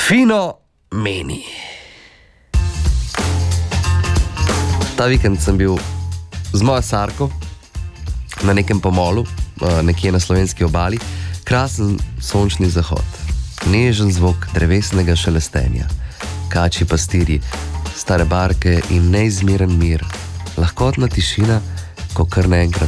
Fino meni. Ta vikend sem bil z mojo Sarko na nekem pomolu, nekje na slovenski obali. Krasen sončni zahod, nežen zvok drevesnega šelestenja, kačji pastirji, stare barke in neizmeren mir, lahkotna tišina, ko kar naenkrat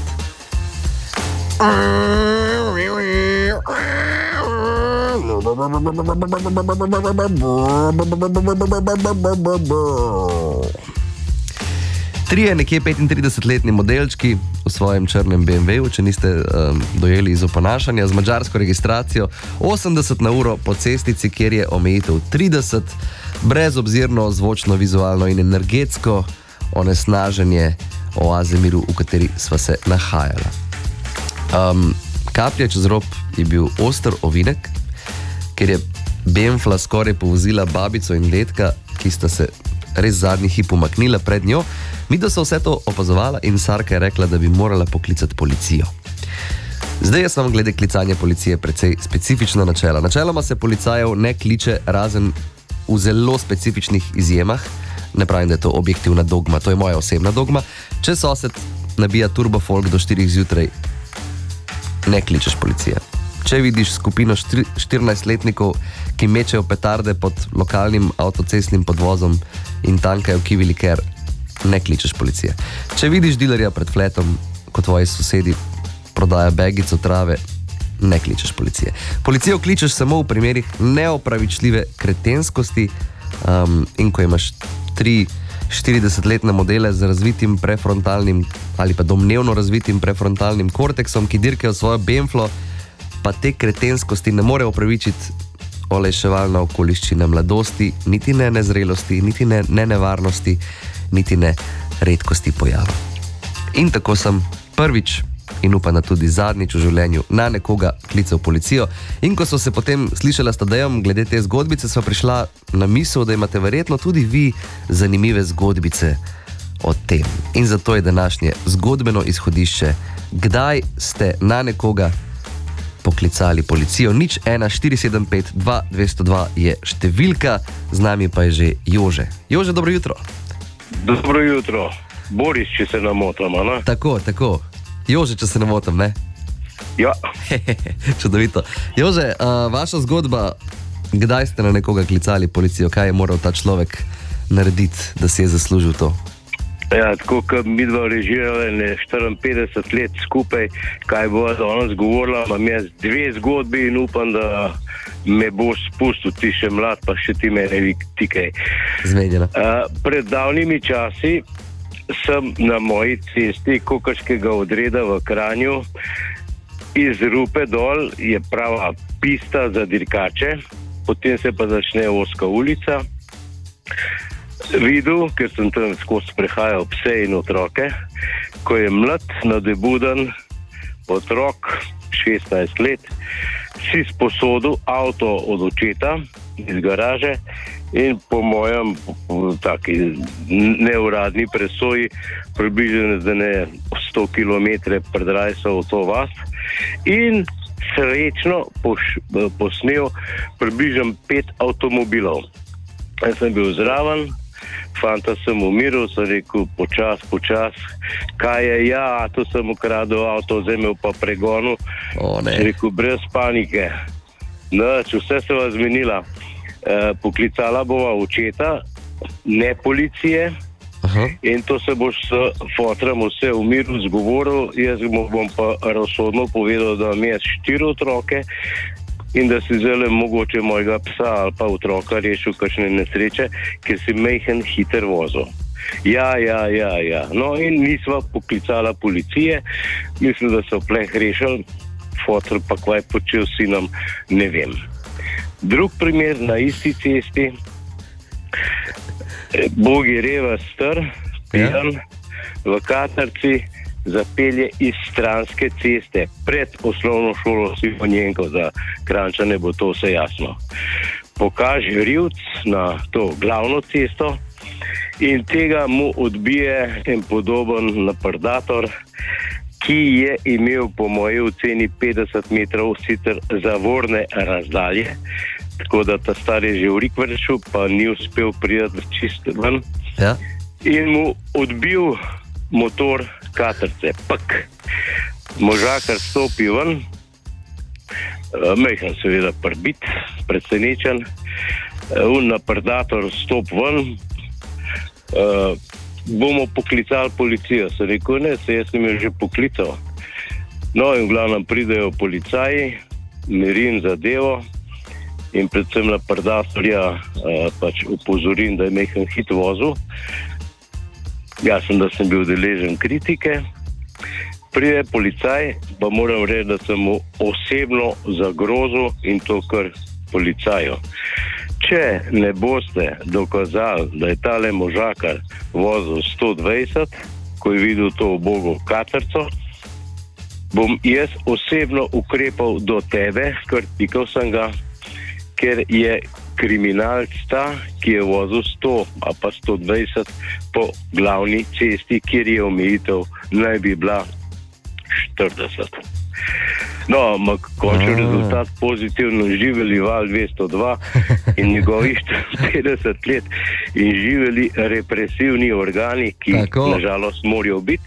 trije nekje 35-letni modelčki v svojem črnem BMW-ju, če niste dojeli iz oponašanja, z madžarsko registracijo, 80 na uro po cestici, kjer je omejitev 30, brezobzirno, zvočno, vizualno in energetsko onesnaženje oaze miru, v kateri sva se nahajala. Kaplja čez rob je bil oster ovinek, ker je Benfla skoraj povozila babico in dedka, ki sta se res zadnji hip umaknila pred njo. Midva so vse to opazovala in Sarka je rekla, da bi morala poklicati policijo. Zdaj jaz vam glede klicanja policije precej specifična načela. Načeloma se policajev ne kliče razen v zelo specifičnih izjemah. Ne pravim, da je to objektivna dogma, to je moja osebna dogma. Če sosed nabija turbo folk do 4 zjutraj, ne kličeš policije. Če vidiš skupino 14-letnikov, ki mečejo petarde pod lokalnim avtocestnim podvozom in tankajo kivi liker, ne kličeš policije. Če vidiš dilerja pred fletom, ko tvoji sosedi prodaja begico trave, ne kličeš policije. Policijo kličeš samo v primerih neopravičljive kretenskosti in ko imaš 40-letne modele z razvitim prefrontalnim ali pa domnevno razvitim prefrontalnim korteksom, ki dirkajo svojo benflo, pa te kretenskosti ne more opravičiti olajševalna okoliščina mladosti, niti ne nezrelosti, niti ne nevarnosti, niti ne redkosti pojava. In tako sem prvič in upam, da tudi zadnjič v življenju na nekoga klical policijo. In ko so se potem slišala s Tadejem glede te zgodbice, sva prišla na misel, da imate verjetno tudi vi zanimive zgodbice o tem. In zato je današnje zgodbeno izhodišče: kdaj ste na nekoga poklicali policijo? 01475-2202 je številka, z nami pa je že Jože. Jože, dobro jutro. Dobro jutro. Boris, če se namotam, ne? Tako. Jože, če se ne motim, ne? Ja. Čudovito. Jože, vaša zgodba, kdaj ste na nekoga klicali policijo? Kaj je moral ta človek narediti, da si je zaslužil to? Ja, tako kot mi dva režirala 54 let skupaj, kaj bo danes govorila, imam jaz 2 zgodbi in upam, da me boš spustil, ti še mlad, pa še ti mene tikaj. Zmenjeno. Pred davnimi časi sem na moji cesti Kokrškega odreda v Kranju, iz Rupe dol je prava pista za dirkače, potem se pa začne ozka ulica. Videl, ker sem tam skozi prehajal pse in otroke, ko je mlad, nadebuden otrok, 16 let, si sposodil avto od očeta iz garaže in po mojem taki neuradni presoji približno 100 km predrajsal v to vas in srečno posnel približno 5 avtomobilov. Jaz sem bil zraven, fanta sem umiril, sem rekel počas, kaj je, ja, to sem ukradel avto, zemev pa pregonu, sem rekel brez panike. Če vse se vas zmenila, poklicala bova očeta, ne policije. Aha. In to se boš s fotrem vse umiril, zgovoril, jaz mu bom pa razsodno povedal, da imam 4 otroke in da si zelo mogoče mojega psa ali pa otroka rešil kakšne nesreče, ker si mejhen hiter vozil. Ja. No in nisva poklicala policije, mislim, da so pleh rešili, fotor pa kvaj počel sinom, ne vem. Drug primer na isti cesti, Bogi Reva star, pijan, v Katarci, zapelje iz stranske ceste pred osnovno šolo Simonjenko, za Kranjčane bo to vse jasno. Pokaže rivc na to glavno cesto in tega mu odbije en podoben naprdator, ki je imel po moji oceni 50 metrov sicer zavorne razdalje, tako da ta star je že v rikverču, pa ni uspel priti čist ven. Ja. In mu odbil motor katrce. Pak. Možakar stopi ven, mejhan seveda prbit, presenečen, napredator stop ven, bomo poklicali policijo. Se rekel, ne, se jaz sem jo že poklical. No in v glavnem pridejo policaji, merim zadevo in predvsem napredatorja pač upozorim, da je mejhan hit vozil. Jasno, da sem bil deležen kritike. Pride policaj, pa moram reči, da sem mu osebno zagrozil in to kar policaju. Če ne boste dokazali, da je tale možakar vozil 120, ko je videl to ubogo katrco, bom jaz osebno ukrepal do tebe, ker tikal sem ga, ker je kriminalc ta, ki je vozil 100 a pa 120 po glavni cesti, kjer je omejitev naj bi bila 40. No, končni rezultat pozitivno, živeli Val 202 in njegovih 50 let in živeli represivni organi, ki nažalost morajo biti.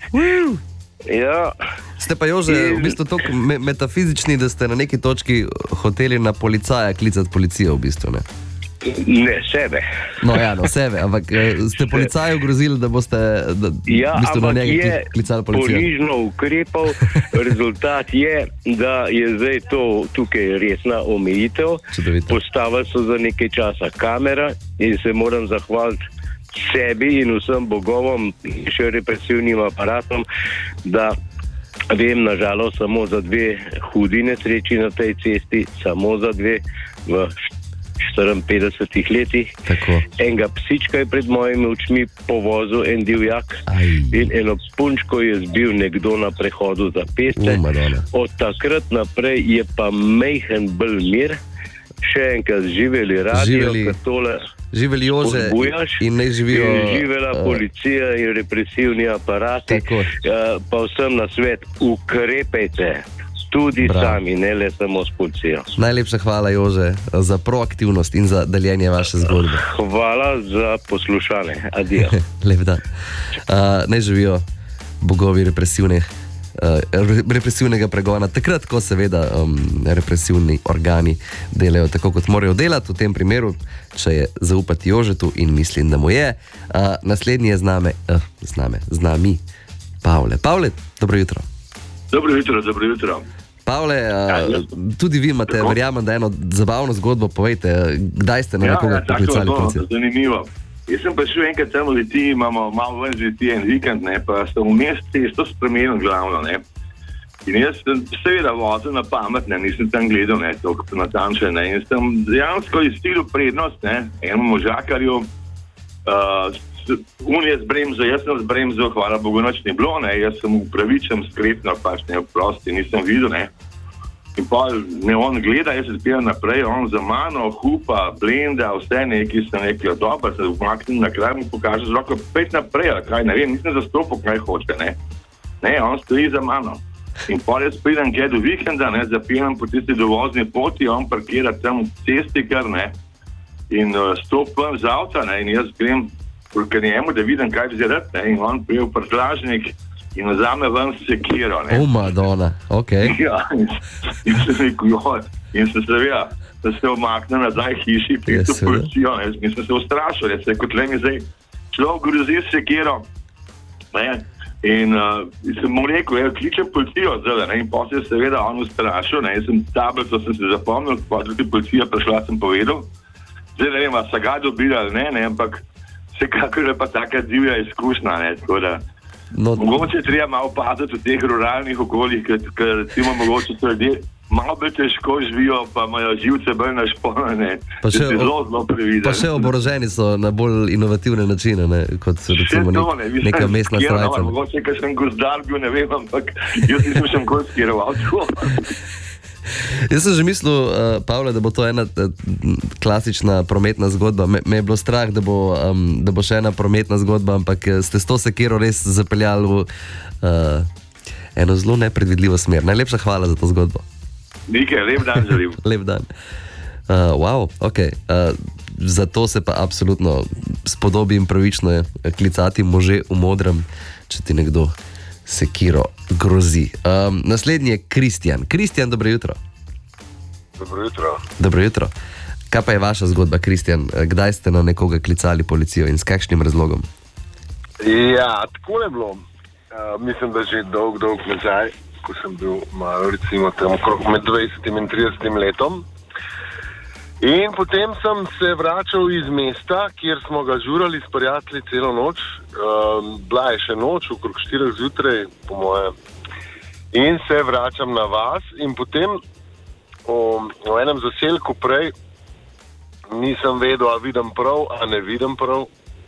Ja. Ste pa, Jože, v bistvu toliko metafizični, da ste na neki točki hoteli na policaja klicati policijo v bistvu, ne? Ne, sebe. No, sebe, ampak ste policaju grozili, da boste na njega klicali policijo. Ponižno ukrepal, rezultat je, da je zdaj to tukaj resna omejitev. Postavili so za nekaj časa kamera in se moram zahvaliti sebi in vsem bogovom, še represivnim aparatom, da vem, nažalost, samo za 2 hudi nesreči na tej cesti, samo za 2 v 54 letih. Tako. Enega psička je pred mojimi očmi povozil en divjak in eno punčko je zbil nekdo na prehodu za pešce. Od takrat naprej je pa mejhen bolj mir. Še enkrat živeli radio, živeli Jože in ne živijo... Živela policija in represivni aparati. Pa vsem na svet, ukrepajte. Tudi sami, ne le samo s policijo. Najlepša hvala, Jože, za proaktivnost in za deljenje vaše zgodbe. Hvala za poslušanje. Adijo. Lep dan. Ne živijo bogovi represivnega pregona. Takrat, ko seveda represivni organi delajo tako, kot morajo delati, v tem primeru, če je zaupati Jožetu in mislim, da mu je. Naslednji je z nami Pavle. Pavle, dobro jutro. Dobro jutro. Pavle, tudi vi imate, verjamem, da eno zabavno zgodbo, povejte, kdaj ste na nekoga poklicali policijo? Zanimivo. Jaz sem pa šel enkrat tam v Leti, imamo malo ven z Leti en vikend, pa sem v mestu to spremenil glavno, ne. In jaz sem seveda vozil na pamet, nisem tam gledal, toliko natančno, in sem dejansko izstilil prednost, enemu možakarju, on je z bremzo, jaz sem z bremzo, hvala Bogu, noč ni bilo, jaz sem upravičen skretno, pač prosti, nisem videl, in pa on gleda, jaz se odpiram naprej, on za mano, hupa, blenda, vse neki sem rekel, dobro, se umaknem na kraj, mu pokaže z roko, pet naprej, ali kaj, ne vem, nisem zastopil, kaj hoče, on stoji za mano. In pa jaz pridem kaj do vikenda, zapiram po tisti dovozni poti, on parkira tam v cesti kar, in stopim z avta, in jaz grem k njemu, da vidim, kaj vzirati, in on prije v prtlažnik in vzame ven sekiro, Madonna, okej. Ja, in se rekel, in se seveda, da se omakne nazaj hiši, prijeto policijo, in sem se ustrašil, se kot le mi zdaj človek grozi s sekiro, in sem mu rekel, kliče policijo zdaj, in pa se je seveda on ustrašil, in tablico sem se zapomnil, pa tudi policija prišla, sem povedal, zdaj ne vem, a se ga dobili ali ne, ampak vsekakor je pa taka divja izkušnja, tako da mogoče treba malo paziti v teh ruralnih okoljih, ker recimo mogoče so ljudje malo bolj težko živijo, pa imajo živce bolj našponane, da se zelo prevideli. Pa še oboroženi so na bolj inovativne načine, kot so recimo neka mestna strajca. Mogoče, ker sem gozdar bil, ne vem, ampak jaz nisem še nikoli skiroval tako. Jaz sem že mislil, Pavle, da bo to ena klasična prometna zgodba. Me je bilo strah, da bo še ena prometna zgodba, ampak ste s to sekiro res zapeljali v eno zelo nepredvidljivo smer. Najlepša hvala za to zgodbo. Nekaj, lep dan želim. Lep dan. Wow, ok. Zato se pa absolutno spodobi in pravično je klicati može v modrem, če ti nekdo sekiro grozi. Naslednji je Kristjan. Kristjan, dobro jutro. Dobro jutro. Dobro jutro. Kaj pa je vaša zgodba, Kristjan? Kdaj ste na nekoga klicali policijo in s kakšnim razlogom? Ja, tako je bilo. Mislim, da že dolg nazaj, ko sem bil malo, recimo tam okrog med 20 in 30 letom. In potem sem se vračal iz mesta, kjer smo ga žurali s prijatelji celo noč. Bila je še noč, okrog 4 zjutraj, po moje. In se vračam na vas in potem v enem zaselku prej nisem vedel, a vidim prav, a ne vidim prav.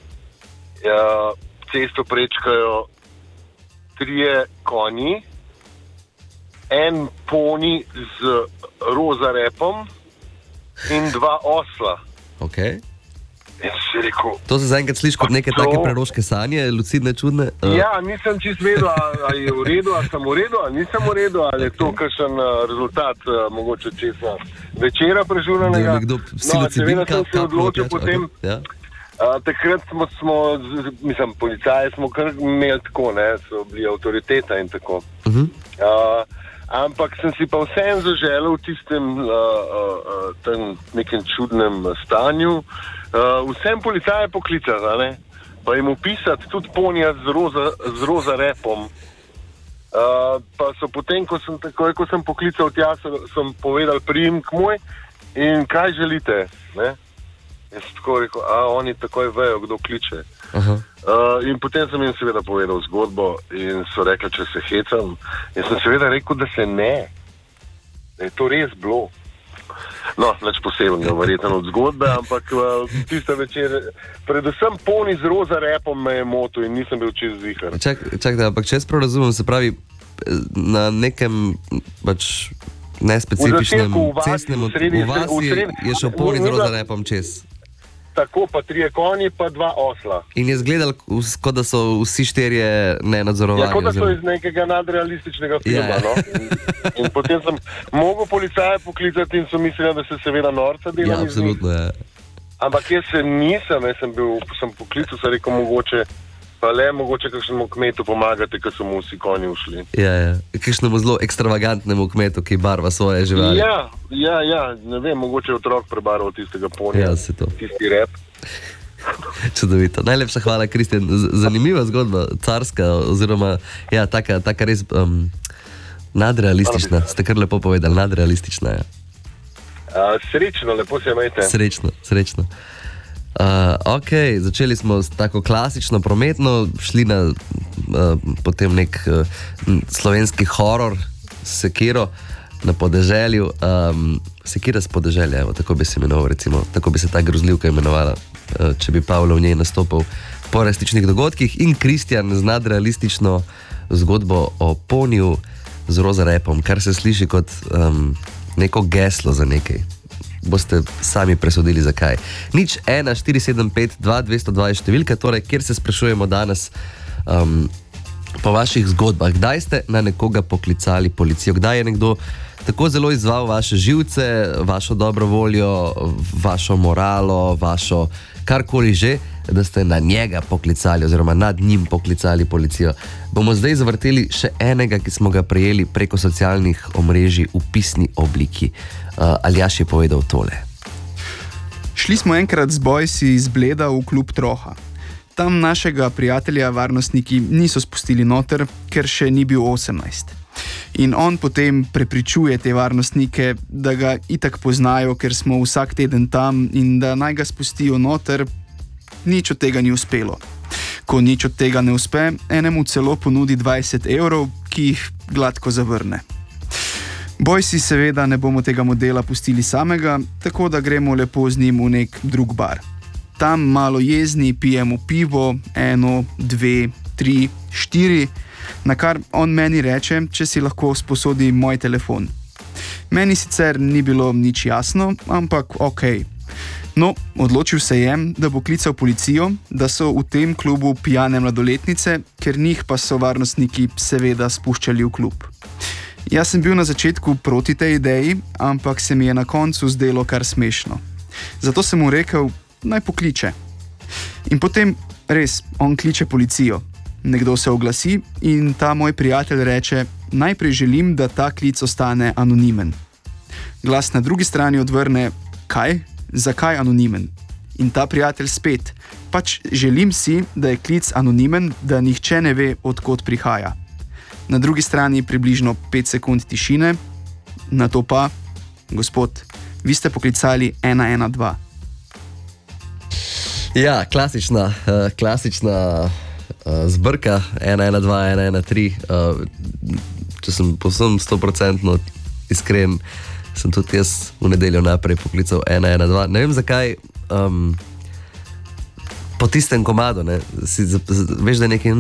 Cesto prečkajo 3 konji, en poni z roza repom in 2 osla. Okay. In si rekel, to se zaenkrat sliši kot neke take preroške sanje, lucidne, čudne? Ja, nisem čist vedel, ali je v redu, ali sem v redu, ali nisem v redu, ali je to kakšen rezultat, mogoče česa večera prežuranega. Seveda sem se odločil potem. Ja. Takrat smo policaje smo kar imeli tako, ne, so bili avtoriteta in tako. Ampak sem si pa vsem zaželel v tistem nekem čudnem stanju, vsem policaje poklicati, ne, pa jim upisati tudi ponija z roza repom. Pa so potem, ko sem poklical tja, sem povedal priimek moj in kaj želite, ne. Jaz sem tako rekel, oni takoj vejo, kdo kliče. In potem sem jim seveda povedal zgodbo in so rekli, če se hecam. In sem seveda rekel, da se ne. Da je to res bilo. No, nič posebnega, verjetno od zgodbe, ampak tiste večer, predvsem poni z roza repom me je motil in nisem bil čez vihar. Čakaj, ampak če jaz prav razumem, se pravi, na nekem pač nespecifičnem cestnem vasi je šel poni z roza repom čez. Tako, pa 3 konji, pa 2 osla. In je izgledal, kot da so vsi 4 nenadzorovani. Ja, kot da so iz nekega nadrealističnega filma, no. In potem sem mogel policaje poklicati in so mislili, da se seveda norca delam. Ja, absolutno, ja. Ampak jaz se nisem, sem poklical, sem rekel mogoče kakšnemu kmetu pomagate, ker so mu vsi konji ušli. Ja. Kakšnemu zelo ekstravagantnemu kmetu, ki barva svoje živali. Ja, ne vem, mogoče je otrok prebarval tistega ponija, tisti rep. Čudovito. Najlepša hvala, Kristjan. Zanimiva zgodba, carska, oziroma, ja, taka res nadrealistična. Ste kar lepo povedali, nadrealistična, ja. Srečno, lepo se imejte. Srečno. Ok, začeli smo s tako klasično prometno, šli na potem nek slovenski horor s sekiro na podeželju. Sekira s podeželja, evo, tako bi se imenoval, recimo, tako bi se ta grozljivka imenovala, če bi Pavlo v njej nastopil po resničnih dogodkih. In Kristjan z nadrealistično zgodbo o poniju z roza repom, kar se sliši kot neko geslo za nekaj. Boste sami presodili, zakaj. 01475-2202 je številka, torej, kjer se sprašujemo danes po vaših zgodbah. Kdaj ste na nekoga poklicali policijo? Kdaj je nekdo tako zelo izzval vaše živce, vašo dobro voljo, vašo moralo, vašo karkoli že, da ste na njega poklicali oziroma nad njim poklicali policijo? Bomo zdaj zavrteli še enega, ki smo ga prejeli preko socialnih omrežij v pisni obliki. Aljaš je povedal tole. Šli smo enkrat z bojsi iz Bleda v klub Troha. Tam našega prijatelja varnostniki niso spustili noter, ker še ni bil 18. In on potem prepričuje te varnostnike, da ga itak poznajo, ker smo vsak teden tam in da naj ga spustijo noter. Nič od tega ni uspelo. Ko nič od tega ne uspe, enemu celo ponudi 20 €, ki jih gladko zavrne. Bojsi seveda ne bomo tega modela pustili samega, tako da gremo lepo z njim v nek drug bar. Tam malo jezni pijemo pivo, 1, 2, 3, 4, na kar on meni reče, če si lahko sposodi moj telefon. Meni sicer ni bilo nič jasno, ampak okej. No, odločil se je, da bo klical policijo, da so v tem klubu pijane mladoletnice, ker njih pa so varnostniki seveda spuščali v klub. Jaz sem bil na začetku proti tej ideji, ampak se mi je na koncu zdelo kar smešno. Zato sem mu rekel, naj pokliče. In potem res, on kliče policijo. Nekdo se oglasi in ta moj prijatelj reče, najprej želim, da ta klic ostane anonimen. Glas na drugi strani odvrne, kaj? Zakaj anonimen? In ta prijatelj spet, pač želim si, da je klic anonimen, da nihče ne ve, odkot prihaja. Na drugi strani približno 5 sekund tišine, nato pa, gospod, vi ste poklicali 112. Ja, klasična zbrka 112, 113. Če sem povsem 100% iskren, sem tudi jaz v nedeljo naprej poklical 112. Ne vem zakaj, po tistem komadu, ne, veš, da je nekaj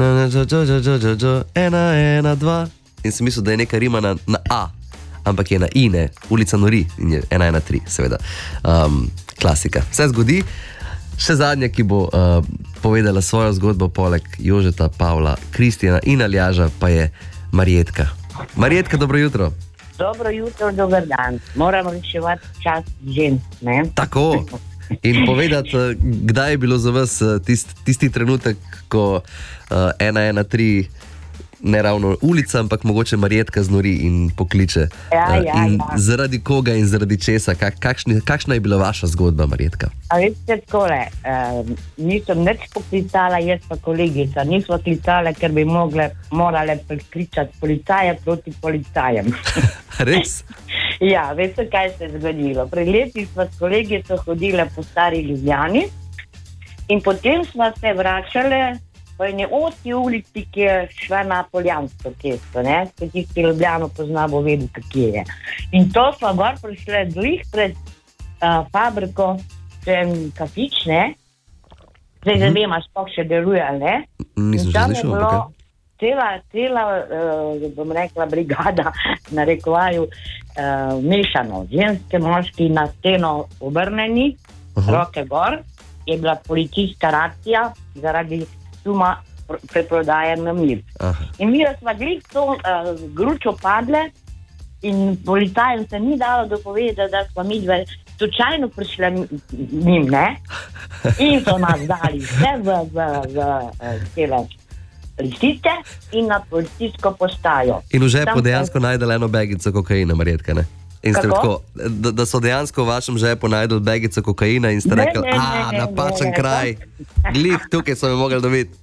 112 in sem mislil, da je neka rima na A, ampak je na I, ne, ulica nori in je 113, seveda. Klasika. Vse zgodi. Še zadnja, ki bo povedala svojo zgodbo poleg Jožeta, Pavla, Kristjana in Aljaža, pa je Marjetka. Marjetka, dobro jutro. Dobro jutro, dober dan. Moram reševati čas žensk, ne? Tako. In povedati, kdaj je bilo za vas tisti trenutek, ko 113 ne ravno ulica, ampak mogoče Marjetka znori in pokliče. In zaradi koga in zaradi česa? Kakšna je bila vaša zgodba, Marjetka? A veste takole, nisem nič poklicala, jaz pa kolegica. Nismo klicale, ker bi morale prikličati policaje proti policajem. Res? Ja, veste, kaj se je zgodilo. Pred leti smo s kolegico hodile po Stari Ljubljani in potem smo se vračale po eni oti ulici, ki je šla na Poljansko cesto, ne? Ker tisti Ljubljano pozna, bo vedel, kje je. In to smo gor prišle glih pred fabriko, kafič, ne? Zdaj ne vem, sploh še deluje, ne? Nisem že slišal, ampak cela, bom rekla, brigada, na rekovaju, mešano, ženske, moški na steno obrneni, roke gor, je bila policijska racija zaradi suma preprodaje mamil. In mi smo glih to gručo padle in policajem se ni dalo dopovedati, da smo mi dve slučajno prišle njim, ne? In so nas dali vse v cele listice in na policijsko postajo. In v žepu dejansko najdel eno bagico kokaina, Marjetka, ne? In ste tako, da so dejansko v vašem žepu najdel bagico kokaina in ste rekli, napačen kraj, glih, tukaj so me mogli dobiti.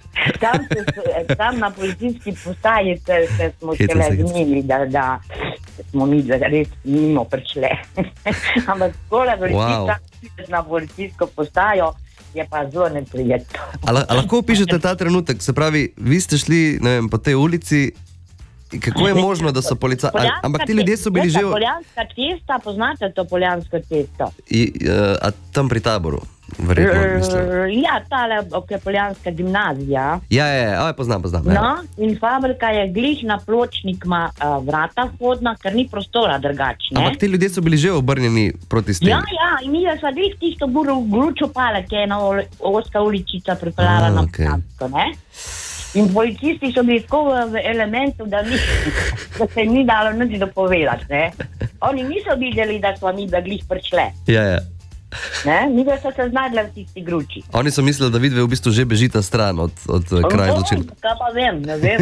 Tam na policijski postaji se smo šele zmenili, da smo mi res mimo prišle. Ampak skole na policijsko postajo je pa zelo neprijetno. A lahko opišete ta trenutek? Se pravi, vi ste šli, ne vem, po tej ulici, kako je možno, da so policaji... Ampak ti ljudje so bili že... Poljanska cesta, poznate to Poljansko cesto? A tam pri Taboru? Verjetno, mislim. Ja, tale je Poljanska gimnazija. Ja, poznam. No, in fabrika je glih na pločnik ima vrata vhodna, ker ni prostora drugačne. Ampak ti ljudje so bili že obrnjeni proti steni. Ja, in mi smo glih tisto gručo pale, ki je ena oska uličica pripeljala na Poljansko, ne? In policisti so bili tako v elementu, da se ni dalo nič dopovedati, ne? Oni niso videli, da smo mi da glih prišle. Ja. Ne? Mi so se znajdli v tisti gruči. Oni so mislili, da vidve v bistvu že bežita stran od kraja zločina. Kaj pa vem, ne vem.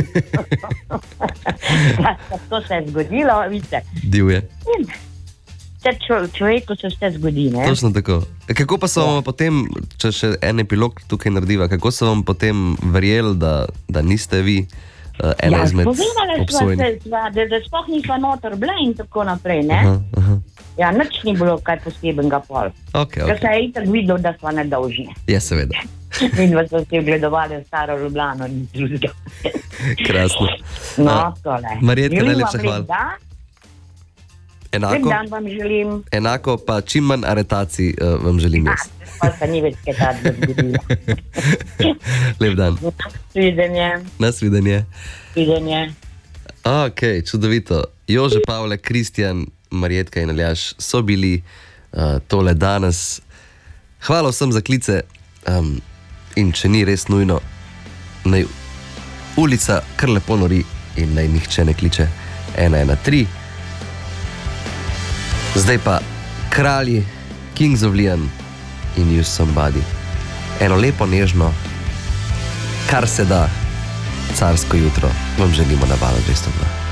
To se je zgodilo, vidite. Divje. Človeku se vse zgodi, ne? Točno tako. Kako pa so vam potem, če še en epilog tukaj narediva, kako so vam potem verjeli, da niste vi ena izmed obsojenih? Da sploh nisva noter bile in tako naprej, ne? Ja, nič ni bilo kaj posebenega pol. Ker se je itak videl, da sva nedolžne. Ja, seveda. In vas so si ogledovali v Staro Ljubljano in drugega. Krasno. No, tole. Marjetka, najlepša hvala. Lep dan vam želim. Enako pa čim manj aretacij vam želim jaz. Pa ni več kaj tako zgodilo. Lep dan. Nasvidenje. Ok, čudovito. Jože, Pavle, Kristjan, Marjetka in Aljaž so bili tole danes. Hvala vsem za klice in če ni res nujno, naj ulica kar lepo nori in naj nihče ne kliče 113. Zdaj pa kralji, Kings of Leon in Use Somebody. Eno lepo, nežno, kar se da carsko jutro vam želimo na Valu 202.